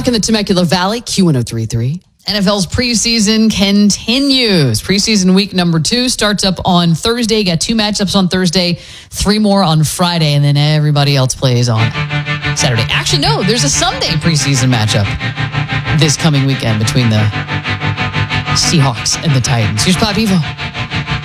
in the Temecula Valley, Q1033. NFL's preseason continues. Preseason week number 2 starts up on Thursday. Got 2 matchups on Thursday, 3 more on Friday, and then everybody else plays on Saturday. Actually, no, there's a Sunday preseason matchup this coming weekend between the Seahawks and the Titans. Here's Pop Evo.